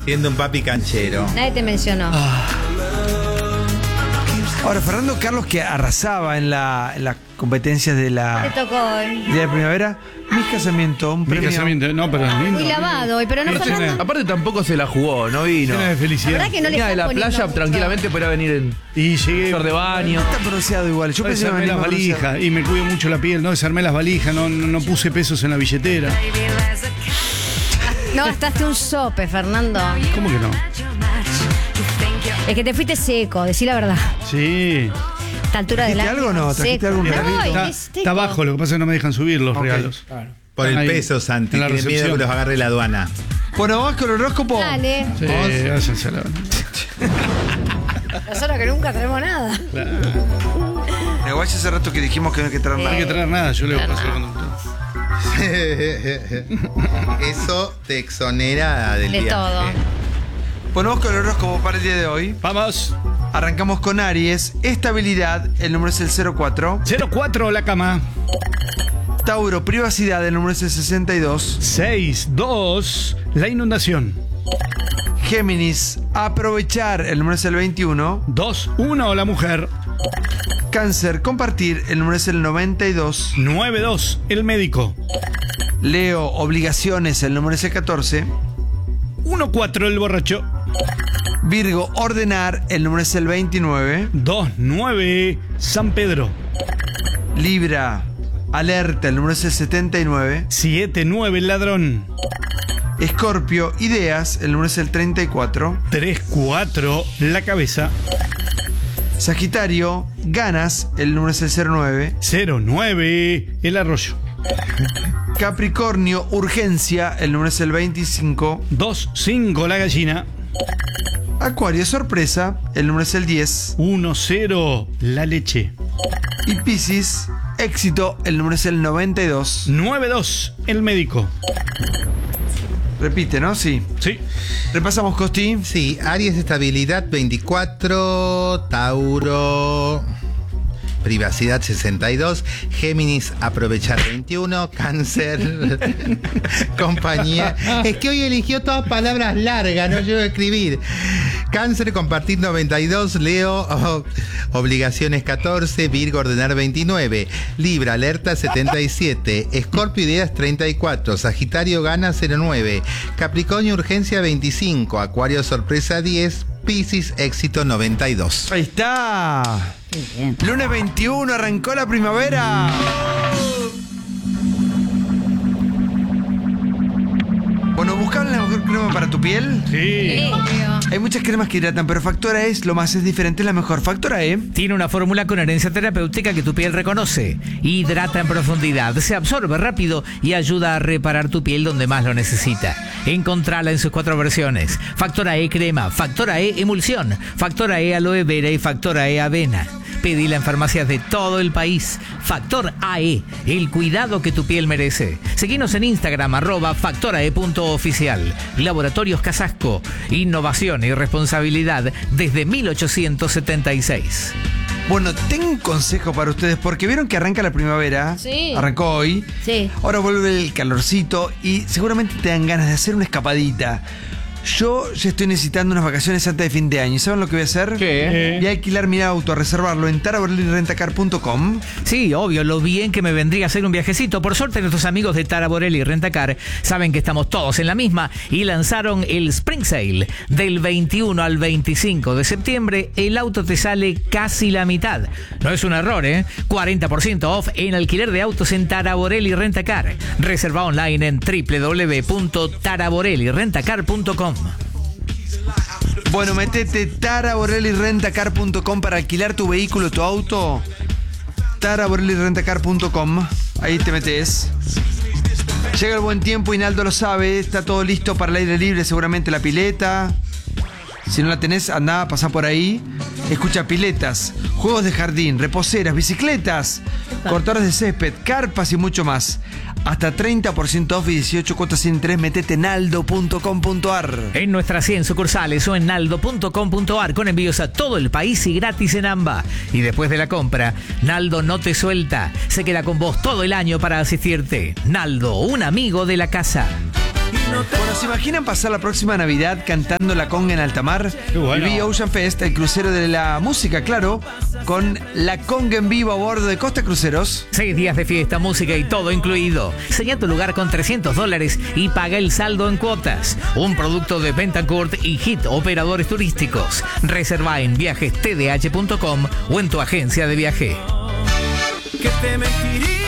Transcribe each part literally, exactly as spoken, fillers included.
Siendo un papi canchero. Nadie te mencionó. Ah. Ahora, Fernando Carlos, que arrasaba en la, en las competencias de Te la, tocó hoy. de la primavera. Mi casamiento, un Mi premio. casamiento, no, pero es lindo. Muy lavado hoy, pero no Sí, Fernando. sí. Aparte tampoco se la jugó, no vino. Llena de La felicidad. verdad que no le Venía de estás la poniendo playa, mucho. tranquilamente podría venir en Y llegué. short de baño. Está pronunciado igual. Yo pensé que Desarmé iba a las venir más valijas y me cuido mucho la piel, ¿no? Desarmé las valijas, no, no, no puse pesos en la billetera. No gastaste un sope, Fernando. ¿Cómo que no? Es que te fuiste seco, decí la verdad. Sí. Esta altura del ¿Trajiste año. algo o no? ¿Trajiste seco. algún No, regalito? y Está, es seco. está abajo, lo que pasa es que no me dejan subir los Ok. regalos. Por el Ahí, peso, Santi. en la Tiene miedo recepción. que los agarre la aduana. Bueno, vamos con el horóscopo. Dale. Sí, váyanse a la- Nosotros que nunca tenemos nada. Igual hace rato que dijimos que no hay que traer No hay nada. que traer nada, yo leo paso con usted. Eso te exonera del De viaje. todo. Bueno, vamos con el horóscopo para el día de hoy. Vamos. Arrancamos con Aries. Estabilidad, el número es el cero cuatro. cero cuatro la cama. Tauro, privacidad, el número es el sesenta y dos. seis dos la inundación. Géminis, aprovechar, el número es el veintiuno. dos uno la mujer. Cáncer, compartir, el número es el noventa y dos. nueve dos el médico. Leo, obligaciones, el número es el catorce. uno cuatro el borracho. Virgo, ordenar, el número es el veintinueve. dos nueve San Pedro. Libra, alerta, el número es el setenta y nueve. siete nueve el ladrón. Escorpio, ideas, el número es el treinta y cuatro. tres cuatro la cabeza. Sagitario, ganas, el número es el cero nueve. cero nueve el arroyo. Capricornio, urgencia, el número es el veinticinco. dos cinco la gallina. Acuario, sorpresa, el número es el diez. uno cero la leche. Y Piscis, éxito, el número es el noventa y dos. nueve dos el médico. Repite, ¿no? Sí. Sí. Repasamos, Costi. Sí, Aries, estabilidad veinticuatro, Tauro, privacidad sesenta y dos, Géminis, aprovechar veintiuno, Cáncer, compañía. Es que hoy eligió todas palabras largas, no llevo a escribir. Cáncer, compartir noventa y dos, Leo, oh, obligaciones catorce, Virgo, ordenar veintinueve, Libra, alerta setenta y siete, Escorpio, ideas treinta y cuatro, Sagitario, gana cero nueve, Capricornio, urgencia veinticinco, Acuario, sorpresa diez, Piscis, éxito noventa y dos. Ahí está. Bien. Lunes veintiuno, arrancó la primavera. Bueno, ¿buscaban la mejor crema para tu piel? Sí. Obvio. Hay muchas cremas que hidratan, pero Factora E es lo más es diferente, es la mejor. Factora E. Tiene una fórmula con herencia terapéutica que tu piel reconoce. Hidrata en profundidad, se absorbe rápido y ayuda a reparar tu piel donde más lo necesita. Encontrala en sus cuatro versiones. Factora E crema, Factora E emulsión, Factora E aloe vera y Factora E avena. Pedila en farmacias de todo el país. Factor A E, el cuidado que tu piel merece. Seguinos en Instagram, arroba factorae punto oficial. Laboratorios Casasco, innovación y responsabilidad desde mil ochocientos setenta y seis. Bueno, tengo un consejo para ustedes, porque vieron que arranca la primavera. Sí. Arrancó hoy. Sí. Ahora vuelve el calorcito y seguramente te dan ganas de hacer una escapadita. Yo ya estoy necesitando unas vacaciones antes de fin de año. ¿Y saben lo que voy a hacer? ¿Qué? Voy a alquilar mi auto, a reservarlo en tara borelli rentacar punto com. Sí, obvio, lo bien que me vendría a hacer un viajecito. Por suerte, nuestros amigos de Tara Borelli Rentacar saben que estamos todos en la misma y lanzaron el Spring Sale. Del veintiuno al veinticinco de septiembre, el auto te sale casi la mitad. No es un error, ¿eh? cuarenta por ciento off en alquiler de autos en Tara Borelli Rentacar. Reserva online en w w w punto tara borelli rentacar punto com. Bueno, metete tara borelli rentacar punto com para alquilar tu vehículo, tu auto. tara borelli rentacar punto com. Ahí te metes. Llega el buen tiempo, Inaldo lo sabe. Está todo listo para el aire libre, seguramente la pileta. Si no la tenés, andá, pasá por ahí. Escucha, piletas, juegos de jardín, reposeras, bicicletas, cortadores de césped, carpas y mucho más. Hasta treinta por ciento off y dieciocho cuotas sin interés. Metete en naldo punto com punto ar. En nuestras cien sucursales o en naldo punto com punto ar con envíos a todo el país y gratis en AMBA. Y después de la compra, Naldo no te suelta. Se queda con vos todo el año para asistirte. Naldo, un amigo de la casa. Bueno, ¿se imaginan pasar la próxima Navidad cantando la conga en alta mar? Qué bueno. Viví Ocean Fest, el crucero de la música, claro, con la conga en vivo a bordo de Costa Cruceros. Seis días de fiesta, música y todo incluido. Señala tu lugar con trescientos dólares y paga el saldo en cuotas. Un producto de Betancourt y Hit Operadores Turísticos. Reserva en viajes t d h punto com o en tu agencia de viaje. Que te mentiría.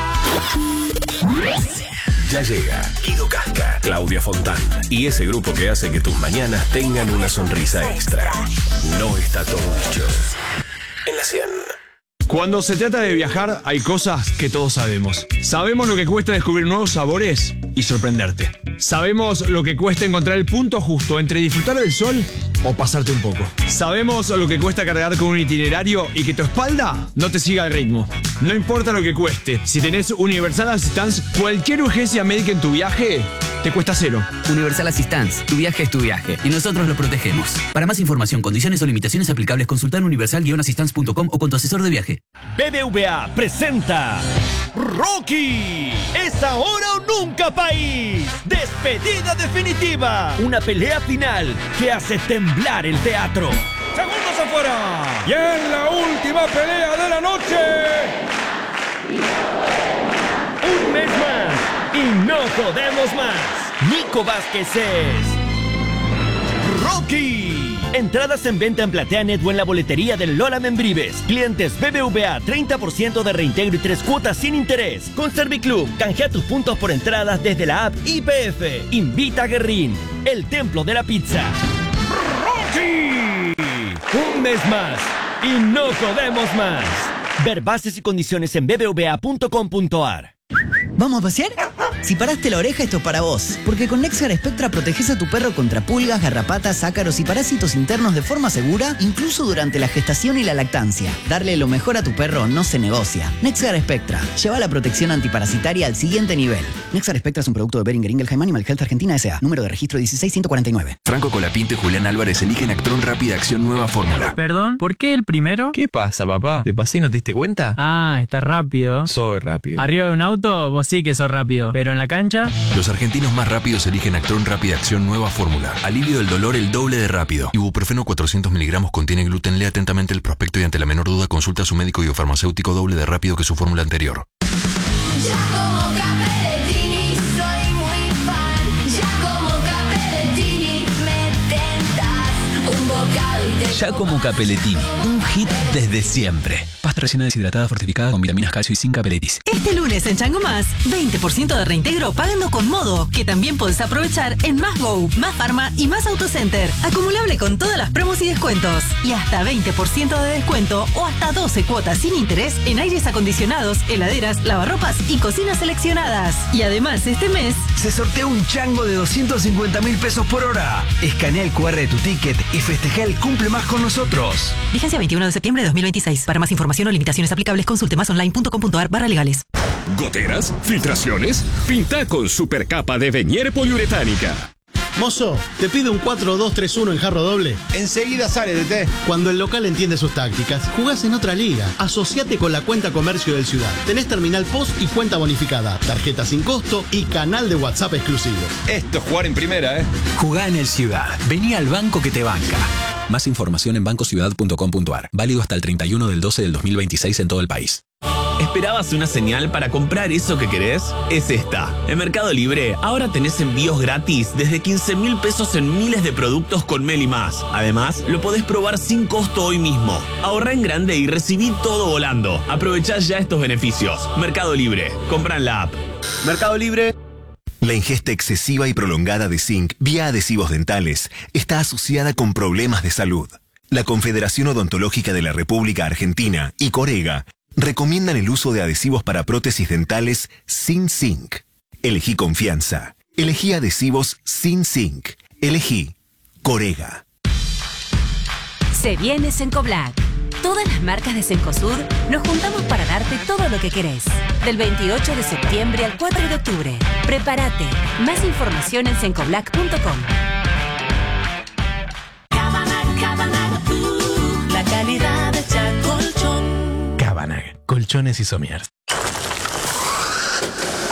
Ya llega Guido Casca, Claudia Fontán y ese grupo que hace que tus mañanas tengan una sonrisa extra. No está todo dicho. En la cien. Cuando se trata de viajar, hay cosas que todos sabemos. Sabemos lo que cuesta descubrir nuevos sabores y sorprenderte. Sabemos lo que cuesta encontrar el punto justo entre disfrutar del sol o pasarte un poco. Sabemos lo que cuesta cargar con un itinerario y que tu espalda no te siga el ritmo. No importa lo que cueste, si tenés Universal Assistance, cualquier urgencia médica en tu viaje te cuesta cero. Universal Assistance, tu viaje es tu viaje y nosotros lo protegemos. Para más información, condiciones o limitaciones aplicables, consultar universal assistance punto com o con tu asesor de viaje. B B V A presenta Rocky, es ahora o nunca, país. Despedida definitiva, una pelea final que hace temblar el teatro. Segundos afuera y en la última pelea de la noche, un mes más y no podemos más. Nico Vázquez es Rocky. Entradas en venta en PlateaNet o en la boletería del Lola Membrives. Clientes B B V A, treinta por ciento de reintegro y tres cuotas sin interés. Con Serviclub, canjea tus puntos por entradas desde la app I P F. Invita a Guerrín, el templo de la pizza. ¡Rocky! Un mes más y no podemos más. Ver bases y condiciones en b b v a punto com punto a r. ¿Vamos a pasear? Si paraste la oreja, esto es para vos. Porque con Nexar Spectra proteges a tu perro contra pulgas, garrapatas, ácaros y parásitos internos de forma segura, incluso durante la gestación y la lactancia. Darle lo mejor a tu perro no se negocia. Nexar Spectra. Lleva la protección antiparasitaria al siguiente nivel. Nexar Spectra es un producto de Boehringer Ingelheim Animal Health Argentina S A. Número de registro dieciséis ciento cuarenta y nueve. Franco Colapinto y Julián Álvarez eligen Actron Rápida Acción Nueva Fórmula. Perdón, ¿por qué el primero? ¿Qué pasa, papá? ¿Te pasé y no te diste cuenta? Ah, está rápido. Soy rápido. Arriba de un auto, vos sí que sos rápido. Pero en la cancha... Los argentinos más rápidos eligen Actron Rápida Acción Nueva Fórmula. Alivio del dolor el doble de rápido. Ibuprofeno cuatrocientos miligramos contiene gluten. Lee atentamente el prospecto y ante la menor duda consulta a su médico y o farmacéutico doble de rápido que su fórmula anterior. Giacomo Capellettini, un hit desde siempre. Pasta rellena deshidratada fortificada con vitaminas, calcio y sin capelitis. Este lunes en Chango Más, veinte por ciento de reintegro pagando con Modo, que también podés aprovechar en Más Go, Más Pharma y Más Autocenter. Acumulable con todas las promos y descuentos. Y hasta veinte por ciento de descuento o hasta doce cuotas sin interés en aires acondicionados, heladeras, lavarropas y cocinas seleccionadas. Y además este mes se sortea un chango de doscientos cincuenta mil pesos por hora. Escanea el cu erre de tu ticket y festeja el cumple más con nosotros. Vigencia veintiuno de septiembre de dos mil veintiséis. Para más información o limitaciones aplicables, consulte masonline punto com punto a r barra legales. ¿Goteras? ¿Filtraciones? Pinta con supercapa de Venier poliuretánica. Mozo, te pide un cuatro dos tres uno en jarro doble. Enseguida sale de té. Cuando el local entiende sus tácticas, jugás en otra liga. Asociate con la cuenta comercio del Ciudad. Tenés terminal post y cuenta bonificada, tarjeta sin costo y canal de WhatsApp exclusivo. Esto es jugar en primera, ¿eh? Jugá en el Ciudad. Vení al banco que te banca. Más información en banco ciudad punto com punto a r. Válido hasta el treinta y uno del doce del dos mil veintiséis en todo el país. ¿Esperabas una señal para comprar eso que querés? Es esta. En Mercado Libre ahora tenés envíos gratis desde quince mil pesos en miles de productos con Meli Más. Además, lo podés probar sin costo hoy mismo. Ahorrá en grande y recibí todo volando. Aprovechá ya estos beneficios. Mercado Libre. Compra en la app. Mercado Libre. La ingesta excesiva y prolongada de zinc vía adhesivos dentales está asociada con problemas de salud. La Confederación Odontológica de la República Argentina y Corega recomiendan el uso de adhesivos para prótesis dentales sin zinc. Elegí confianza. Elegí adhesivos sin zinc. Elegí Corega. Se viene Cencoblac. Todas las marcas de Cencosud nos juntamos para darte todo lo que querés. Del veintiocho de septiembre al cuatro de octubre. Prepárate. Más información en cencoblac punto com. Cabanac, Cabanac, uh, la calidad de Chacolchón. Cabanac, colchones y somiers.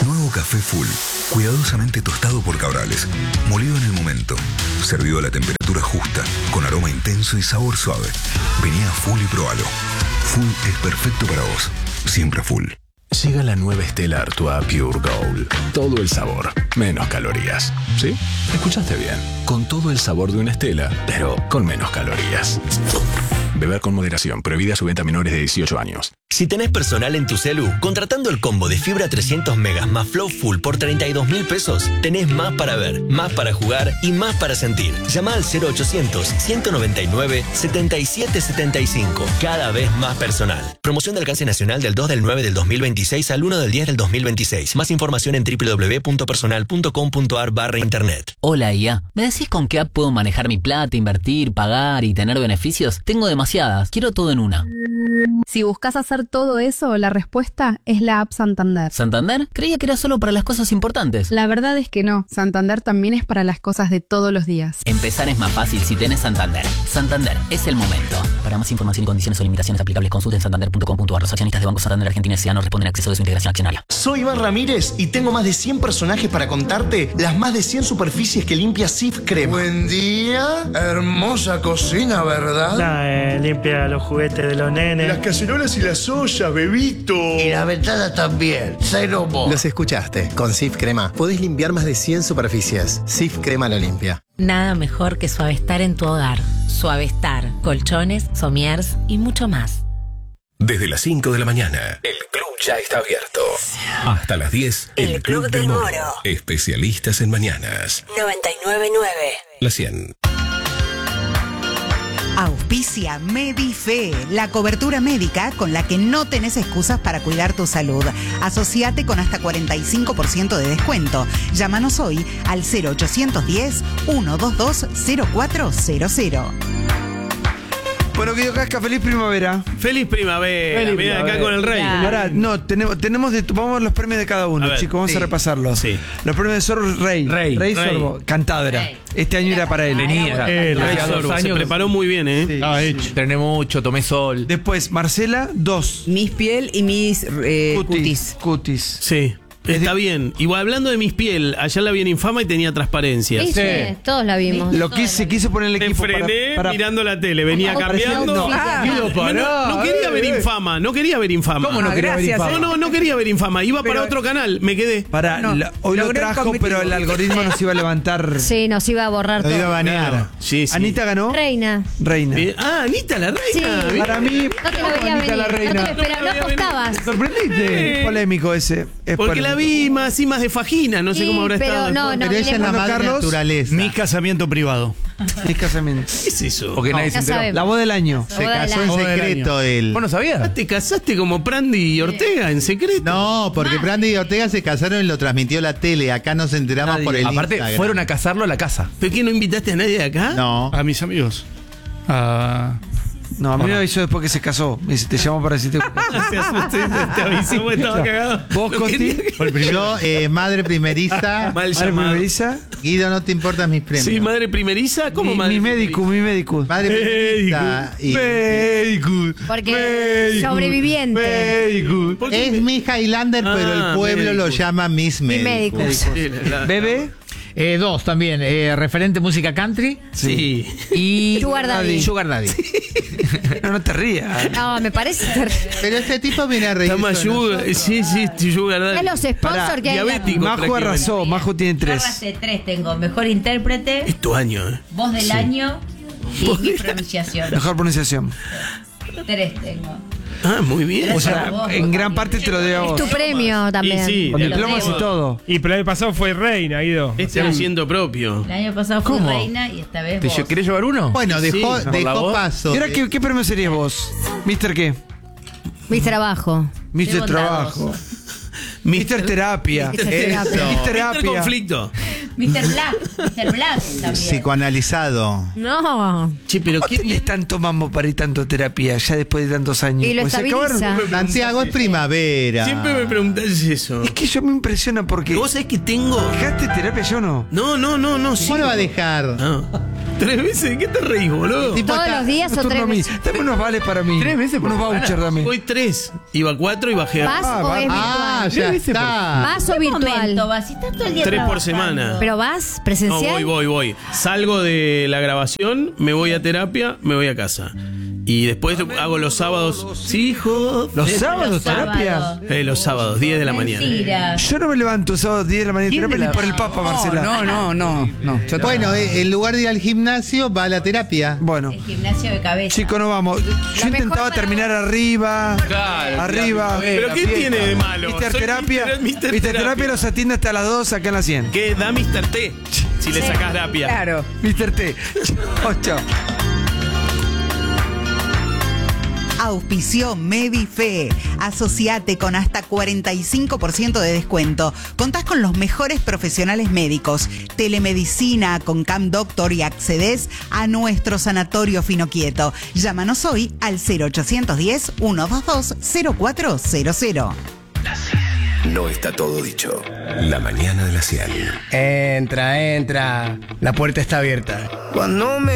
Nuevo café Full, cuidadosamente tostado por Cabrales, molido en el momento, servido a la temperatura justa, con aroma intenso y sabor suave. Vení a Full y probalo. Full es perfecto para vos, siempre Full. Llega la nueva Stella Artois Pure Gold. Todo el sabor, menos calorías. ¿Sí? Escuchaste bien. Con todo el sabor de una Stella, pero con menos calorías. Beber con moderación. Prohibida su venta a menores de dieciocho años. Si tenés personal en tu celu, contratando el combo de fibra trescientos megas más Flow Full por treinta y dos mil pesos, tenés más para ver, más para jugar y más para sentir. Llama al cero ochocientos, ciento noventa y nueve, setenta y siete setenta y cinco. Cada vez más personal. Promoción de alcance nacional del dos del nueve del dos mil veintiséis al uno del diez del dos mil veintiséis. Más información en doble u doble u doble u punto personal punto com punto a r barra internet. Hola I A, ¿me decís con qué app puedo manejar mi plata, invertir, pagar y tener beneficios? Tengo demasiadas, quiero todo en una. Si buscas hacer todo eso, la respuesta es la app Santander. ¿Santander? Creía que era solo para las cosas importantes. La verdad es que no, Santander también es para las cosas de todos los días. Empezar es más fácil si tenés Santander. Santander, es el momento. Para más información y condiciones o limitaciones aplicables, consulta en santander punto com punto a r. Los accionistas de Banco Santander Argentina S A no responden a acceso de su integración accionaria. Soy Iván Ramírez y tengo más de cien personajes para contarte las más de cien superficies que limpia Sif Crema. Buen día, hermosa cocina, ¿verdad? La, eh, limpia los juguetes de los nenes. Las cacerolas y las ollas, bebito. Y la ventana también. Cero mo. Los escuchaste. Con Sif Crema podés limpiar más de cien superficies. Sif Crema lo limpia. Nada mejor que Suavestar en tu hogar. Suavestar, colchones, somiers y mucho más. Desde las cinco de la mañana, el club ya está abierto. Hasta las diez, el, el Club, Club del Moro. Moro. Especialistas en mañanas. noventa y nueve punto nueve. La cien. Auspicia Medife, la cobertura médica con la que no tenés excusas para cuidar tu salud. Asociate con hasta cuarenta y cinco por ciento de descuento. Llámanos hoy al cero ochocientos diez, ciento veintidós, cero cuatro cero cero. Bueno, Guido Casca, feliz primavera. Feliz primavera. Feliz Mira, primavera. acá con el rey. Ahora, no, tenemos, tenemos de, vamos a ver los premios de cada uno, ver, chicos. Vamos sí. a repasarlos. Sí. Los premios de Sorbo, Rey. Rey. Rey, Rey. Sorbo. Cantado era. Este año era para él. Venía. Eh, el rey Hacía dos Sorbo. Se años. preparó muy bien, ¿eh? Sí. Estaba hecho. Entrené mucho, tomé sol. Después, Marcela, dos. Mis piel y mis eh, Cutis. cutis. Cutis. Sí. Está bien. Igual hablando de mis piel, ayer la vi en Infama y tenía transparencia. Sí, sí, todos la vimos. Lo que se quiso poner el Me equipo frené para, para- mirando la tele, venía Oh, cambiando. no. Ah, Guido, no, pará, no, no quería eh, ver eh. Infama, no quería ver Infama. ¿Cómo no Ah, quería ver gracias, Infama? No, no, no quería ver Infama. Iba para Pero- otro canal, me quedé. para No, la- hoy lo logró el trajo, cometido. pero el algoritmo nos iba a levantar. Sí, nos iba a borrar Lo iba a todo. banear. Sí, sí. Anita ganó. Reina. Reina. Bien. Ah, Anita la reina. Sí. bien. Para mí, No te lo veía Anita venir. la No te reina. lo esperaba, no apostabas. ¿Sorprendiste? Eh. Polémico ese. Es Porque la polémico. vi más, así más de fajina, no sé Sí, cómo habrá pero estado. no, después. no. Pero ella es la Bueno, madre Carlos, naturaleza. Mi casamiento privado. Es casamiento. ¿Qué es eso? Porque nadie se Ya enteró. sabemos. La voz del año. Se boda del casó en año. secreto él. ¿Vos no Ah, sabías? ¿Te casaste como Prandi y Ortega en secreto? No, porque Brandy y Ortega se casaron y lo transmitió la tele. Acá nos enteramos Nadie. por el Aparte, Instagram. fueron a cazarlo a la casa. ¿Pero qué, no invitaste a nadie de acá? No. A mis amigos. Ah, No, a mí me avisó después que se casó. Me dice, te llamo para decirte. Te asusté, te avisó porque estaba cagado. ¿Vos, No Coti? quería- Yo, eh, madre primeriza. Mal Madre llamado. primeriza. Guido, no te importan mis premios. Sí, madre primeriza. ¿Cómo Mi, madre mi médico, mi médico. Madre primeriza. y- Médico. Porque sobreviviente. Médico. ¿Por qué Es me- mi Highlander, pero Ah, el pueblo médico. lo llama Miss Mi Médico. médico. Sí, la- la- Bebé. Eh, dos también. Eh, referente música country Sí. y Sugar Daddy. Sugar Daddy. No, no te rías. No, me parece terrible. Pero este tipo viene a reír. Está más sugar. Sí, sí, sugar daddy. Es los sponsors Pará, que hay. diabético. Majo prácticamente. arrasó. Majo tiene tres. Arrasé tres tengo. Mejor intérprete, Es tu año, ¿eh? voz del año y mi pronunciación. Mejor pronunciación. Tres tengo. Ah, muy bien. O sea, en gran parte te lo debo a Es vos. tu premio también. Y sí, Con te lo diplomas debo. y todo. y pero el pasado fue reina, Guido. Este lo siento propio. El año pasado fui ¿Cómo? reina y esta vez ¿Te vos. querés llevar uno? Bueno, dejó, Sí, por la dejó voz. paso. ¿Y ahora qué, qué premio serías vos? ¿Mister qué? Mister Abajo. Mister Soy Trabajo. bondadoso. Mister Terapia. Mister Terapia. Eso. Mister Mister Terapia. Conflicto. mister Black. mister Black también. Psicoanalizado. No. Che, pero ¿Qué ¿qué tenés tanto mambo para ir tanto terapia ya después de tantos años? Y lo Pues se acabaron- estabiliza. Santiago es primavera. Siempre me preguntás eso. Es que yo me impresiona porque. ¿Vos sabés que tengo? ¿Dejaste terapia yo no? No, no, no, no. Sí. ¿Cómo lo va a dejar? No. ¿Tres veces? ¿De qué te reís, boludo? ¿Todos los días o tres veces? Dame unos vales para mí. ¿Tres veces por Unos semana? vouchers dame. Voy tres. Iba cuatro y bajé. ¿Vas Ah, o va- es virtual? Ah, ya está. ¿Vas o virtual? Momento, vas, si estás todo el día Tres por trabajando. semana. ¿Pero vas No, presencial? voy, voy, voy. Salgo de la grabación, me voy a terapia, me voy a casa. Y después hago los sábados. Sí, hijo. ¿Los Eh, sábados, los terapia? sábados. Eh, los sábados, diez de la mañana. Mentira. Yo no me levanto sábados diez de la mañana ¿Quién terapia de ni la- por el Papa, Marcela. No, no, no, no. Yo Bueno, eh, en lugar de ir al gimnasio, va a la terapia. Bueno, El gimnasio de cabeza. chicos, no vamos. Yo intentaba terminar arriba, Claro, arriba. ¿Pero qué tiene de malo? Mister Soy Terapia, Mister- Mister Mister Terapia. Terapia los atiende hasta las dos acá en la cien. ¿Qué da mister T? Si le sacás terapia. Claro. Mister T. Chao, chao. Auspició Medife. Asociate con hasta cuarenta y cinco por ciento de descuento. Contás con los mejores profesionales médicos, telemedicina con Cam Doctor y accedes a nuestro sanatorio Finoquieto. Llámanos hoy al cero ochocientos diez, ciento veintidós, cero cuatro cero cero. No está todo dicho. La mañana de la cien. Entra, entra. La puerta está abierta. Cuando me